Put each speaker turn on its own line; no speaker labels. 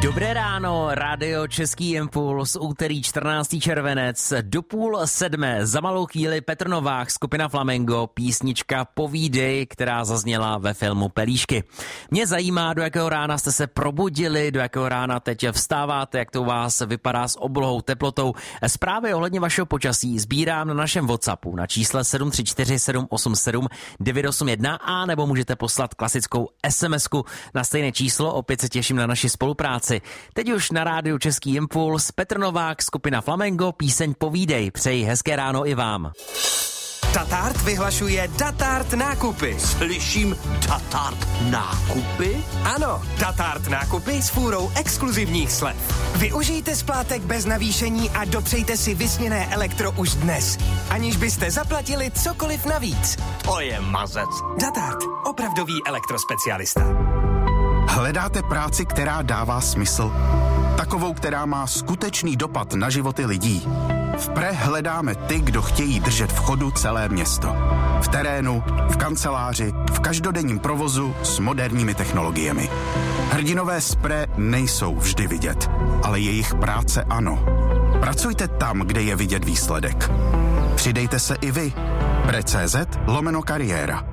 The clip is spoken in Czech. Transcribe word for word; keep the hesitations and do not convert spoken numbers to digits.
Dobré ráno, rádio Český impuls, úterý čtrnáctý červenec, do půl sedmé, za malou chvíli Petr Novák, skupina Flamengo, písnička Povídej, která zazněla ve filmu Pelíšky. Mě zajímá, do jakého rána jste se probudili, do jakého rána teď vstáváte, jak to u vás vypadá s oblohou, teplotou. Zprávy ohledně vašeho počasí sbírám na našem WhatsAppu na čísle sedm tři čtyři sedm osm sedm devět osm jedna a nebo můžete poslat klasickou SMSku na stejné číslo, opět se těším na naši spolupráci. Teď už na rádiu Český impuls, Petr Novák, skupina Flamengo, píseň Povídej. Přeji hezké ráno i vám.
Tatart vyhlašuje Tatart nákupy.
Slyším Tatart nákupy?
Ano, Tatart nákupy s fůrou exkluzivních slev. Využijte splátek bez navýšení a dopřejte si vysněné elektro už dnes, aniž byste zaplatili cokoliv navíc.
To je mazec.
Tatart, opravdový elektrospecialista.
Hledáte práci, která dává smysl? Takovou, která má skutečný dopad na životy lidí? V Pre hledáme ty, kdo chtějí držet v chodu celé město. V terénu, v kanceláři, v každodenním provozu s moderními technologiemi. Hrdinové z Pre nejsou vždy vidět, ale jejich práce ano. Pracujte tam, kde je vidět výsledek. Přidejte se i vy. Pre tečka cé zet lomeno kariéra.